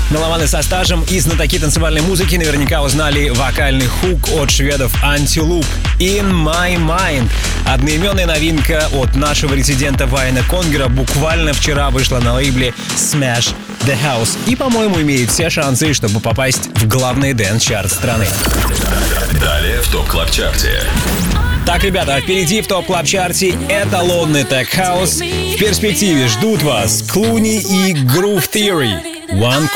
Меломаны со стажем и знатоки танцевальной музыки наверняка узнали вокальный хук от шведов Antiloop «In My Mind». Одноименная новинка от нашего резидента Вайна Конгера буквально вчера вышла на лейбле Smash The House и, по-моему, имеет все шансы, чтобы попасть в главный дэнс-чарт страны. Далее в ТОП Клаб Чарте. Так, ребята, впереди в ТОП Клаб Чарте эталонный тег хаус. В перспективе ждут вас Клуни и Groove Theory. One